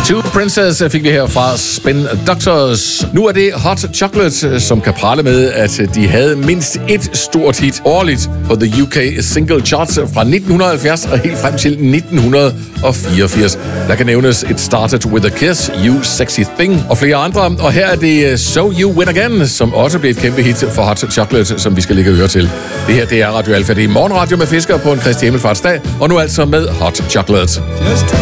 Two Princess fik vi her fra Spin Doctors. Nu er det Hot Chocolate, som kan prale med, at de havde mindst et stort hit årligt på The UK Single Charts fra 1970 og helt frem til 1984. Der kan nævnes It Started With A Kiss, You Sexy Thing og flere andre. Og her er det So You Win Again, som også blev et kæmpe hit for Hot Chocolate, som vi skal lægge øre til. Det her, det er Radio Alpha. Det er morgenradio med Fisker på en Kristi Himmelfartsdag, og nu altså med Hot Chocolate.